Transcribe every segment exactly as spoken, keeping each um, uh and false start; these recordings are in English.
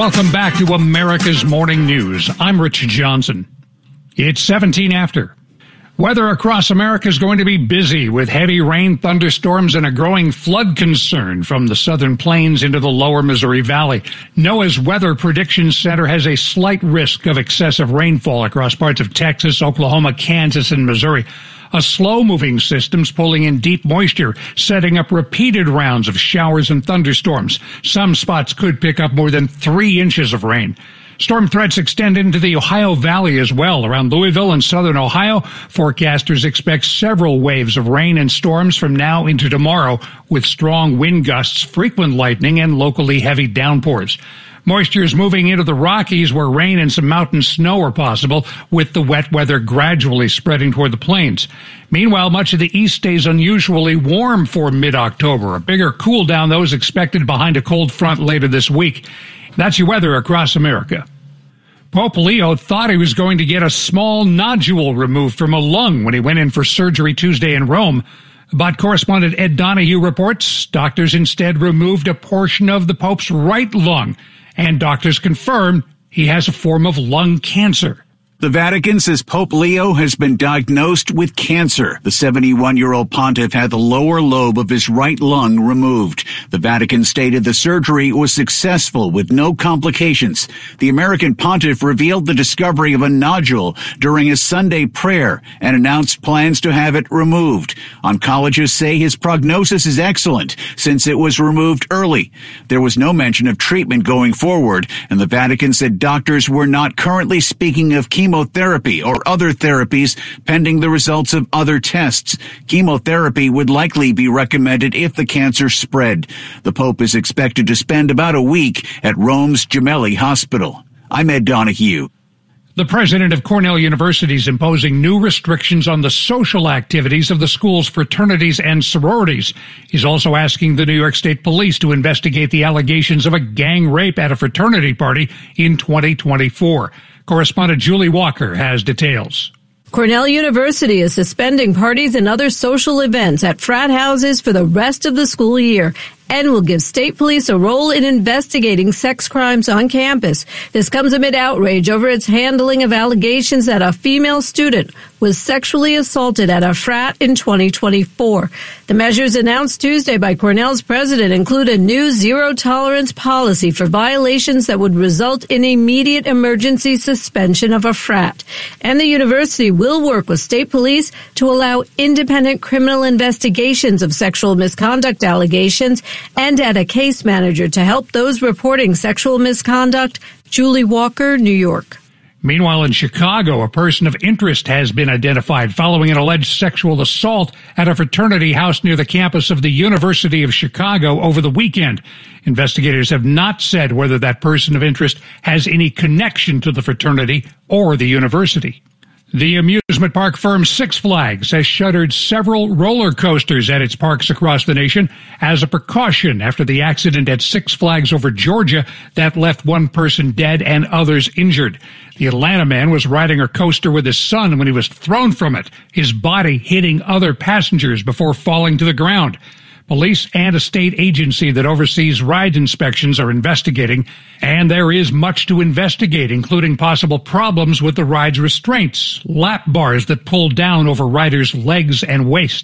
Welcome back to America's Morning News. I'm Rich Johnson. It's seventeen after. Weather across America is going to be busy with heavy rain, thunderstorms, and a growing flood concern from the southern plains into the lower Missouri Valley. NOAA's Weather Prediction Center has a slight risk of excessive rainfall across parts of Texas, Oklahoma, Kansas, and Missouri. A slow-moving system's pulling in deep moisture, setting up repeated rounds of showers and thunderstorms. Some spots could pick up more than three inches of rain. Storm threats extend into the Ohio Valley as well. Around Louisville and southern Ohio, forecasters expect several waves of rain and storms from now into tomorrow, with strong wind gusts, frequent lightning, and locally heavy downpours. Moisture is moving into the Rockies, where rain and some mountain snow are possible, with the wet weather gradually spreading toward the plains. Meanwhile, much of the east stays unusually warm for mid-October. A bigger cool down, though, is expected behind a cold front later this week. That's your weather across America. Pope Leo thought he was going to get a small nodule removed from a lung when he went in for surgery Tuesday in Rome. But correspondent Ed Donahue reports doctors instead removed a portion of the Pope's right lung, and doctors confirmed he has a form of lung cancer. The Vatican says Pope Leo has been diagnosed with cancer. The seventy-one-year-old pontiff had the lower lobe of his right lung removed. The Vatican stated the surgery was successful with no complications. The American pontiff revealed the discovery of a nodule during his Sunday prayer and announced plans to have it removed. Oncologists say his prognosis is excellent since it was removed early. There was no mention of treatment going forward, and the Vatican said doctors were not currently speaking of chemotherapy chemotherapy or other therapies pending the results of other tests. Chemotherapy would likely be recommended if the cancer spread. The Pope is expected to spend about a week at Rome's Gemelli Hospital. I'm Ed Donahue. The president of Cornell University is imposing new restrictions on the social activities of the school's fraternities and sororities. He's also asking the New York State Police to investigate the allegations of a gang rape at a fraternity party in twenty twenty-four. Correspondent Julie Walker has details. Cornell University is suspending parties and other social events at frat houses for the rest of the school year and will give state police a role in investigating sex crimes on campus. This comes amid outrage over its handling of allegations that a female student was sexually assaulted at a frat in twenty twenty-four. The measures announced Tuesday by Cornell's president include a new zero-tolerance policy for violations that would result in immediate emergency suspension of a frat. And the university will work with state police to allow independent criminal investigations of sexual misconduct allegations and add a case manager to help those reporting sexual misconduct. Julie Walker, New York. Meanwhile, in Chicago, a person of interest has been identified following an alleged sexual assault at a fraternity house near the campus of the University of Chicago over the weekend. Investigators have not said whether that person of interest has any connection to the fraternity or the university. The amusement park firm Six Flags has shuttered several roller coasters at its parks across the nation as a precaution after the accident at Six Flags over Georgia that left one person dead and others injured. The Atlanta man was riding a coaster with his son when he was thrown from it, his body hitting other passengers before falling to the ground. Police and a state agency that oversees ride inspections are investigating, and there is much to investigate, including possible problems with the ride's restraints, lap bars that pull down over riders' legs and waist.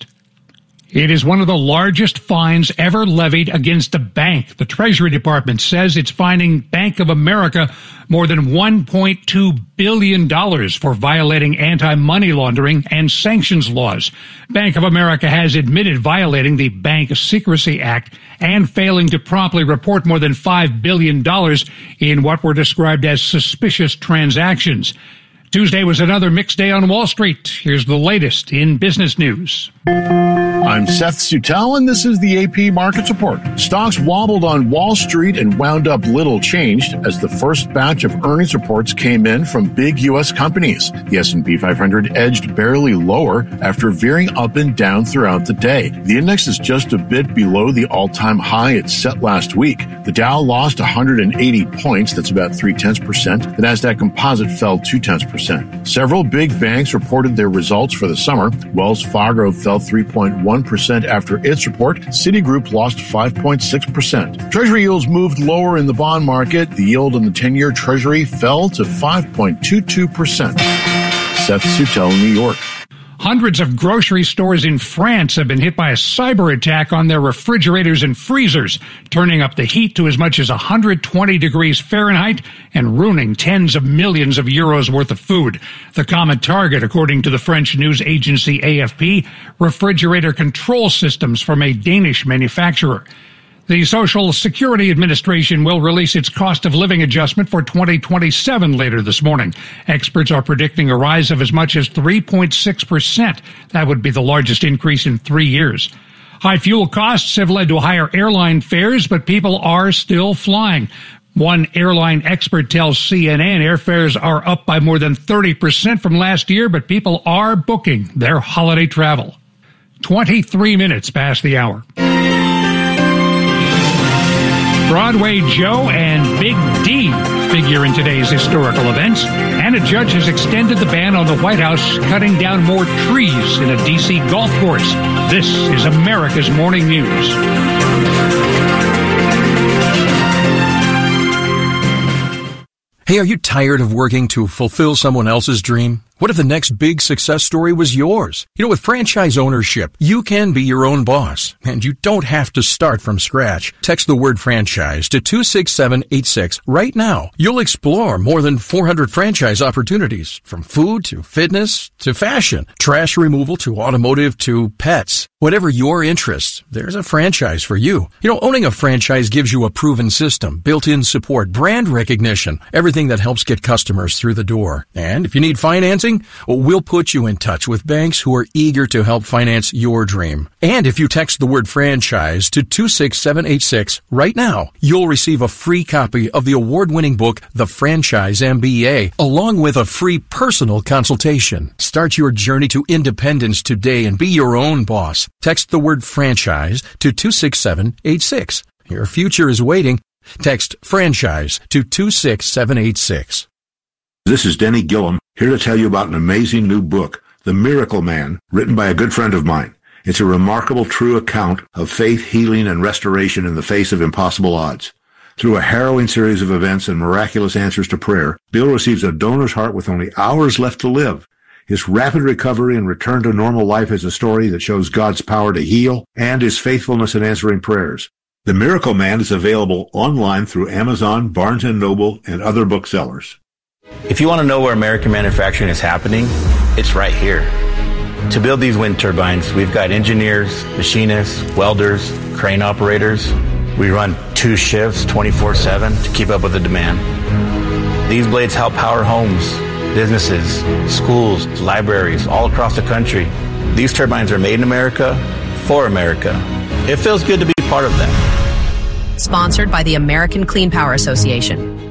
It is one of the largest fines ever levied against a bank. The Treasury Department says it's fining Bank of America more than one point two billion dollars for violating anti-money laundering and sanctions laws. Bank of America has admitted violating the Bank Secrecy Act and failing to promptly report more than five billion dollars in what were described as suspicious transactions. Tuesday was another mixed day on Wall Street. Here's the latest in business news. I'm Seth Sutel, and this is the A P Markets Report. Stocks wobbled on Wall Street and wound up little changed as the first batch of earnings reports came in from big U S companies. The S and P five hundred edged barely lower after veering up and down throughout the day. The index is just a bit below the all-time high it set last week. The Dow lost one hundred eighty points, that's about three-tenths percent. The Nasdaq Composite fell two-tenths percent. Several big banks reported their results for the summer. Wells Fargo fell fell three point one percent after its report. Citigroup lost five point six percent. Treasury yields moved lower in the bond market. The yield on the ten-year Treasury fell to five point two two percent. Seth Sutel, New York. Hundreds of grocery stores in France have been hit by a cyber attack on their refrigerators and freezers, turning up the heat to as much as one hundred twenty degrees Fahrenheit and ruining tens of millions of euros worth of food. The common target, according to the French news agency A F P, refrigerator control systems from a Danish manufacturer. The Social Security Administration will release its cost of living adjustment for twenty twenty-seven later this morning. Experts are predicting a rise of as much as three point six percent. That would be the largest increase in three years. High fuel costs have led to higher airline fares, but people are still flying. One airline expert tells C N N airfares are up by more than thirty percent from last year, but people are booking their holiday travel. twenty-three minutes past the hour. Broadway Joe and Big D figure in today's historical events, and a judge has extended the ban on the White House cutting down more trees in a D C golf course. This is America's Morning News. Hey, are you tired of working to fulfill someone else's dream? What if the next big success story was yours? You know, with franchise ownership, you can be your own boss, and you don't have to start from scratch. Text the word franchise to two six seven eight six right now. You'll explore more than four hundred franchise opportunities, from food to fitness to fashion, trash removal to automotive to pets. Whatever your interests, there's a franchise for you. You know, owning a franchise gives you a proven system, built-in support, brand recognition, everything that helps get customers through the door. And if you need financing, we'll put you in touch with banks who are eager to help finance your dream. And if you text the word franchise to two six seven eight six right now, you'll receive a free copy of the award-winning book, The Franchise M B A, along with a free personal consultation. Start your journey to independence today and be your own boss. Text the word franchise to two six seven eight six. Your future is waiting. Text franchise to two six seven eight six. This is Denny Gillum, here to tell you about an amazing new book, The Miracle Man, written by a good friend of mine. It's a remarkable, true account of faith, healing, and restoration in the face of impossible odds. Through a harrowing series of events and miraculous answers to prayer, Bill receives a donor's heart with only hours left to live. His rapid recovery and return to normal life is a story that shows God's power to heal and his faithfulness in answering prayers. The Miracle Man is available online through Amazon, Barnes and Noble, and other booksellers. If you want to know where American manufacturing is happening, it's right here. To build these wind turbines, we've got engineers, machinists, welders, crane operators. We run two shifts twenty-four seven to keep up with the demand. These blades help power homes, businesses, schools, libraries all across the country. These turbines are made in America, for America. It feels good to be part of that. Sponsored by the American Clean Power Association.